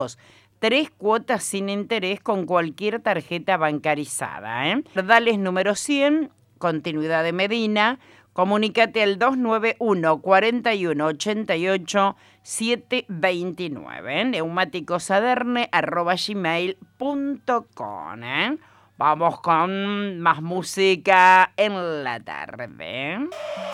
3 cuotas sin interés con cualquier tarjeta bancarizada. Dales número 100, Continuidad de Medina. Comunícate al 291 41 88 729. neumáticosaderne@gmail.com. Vamos con más música en la tarde.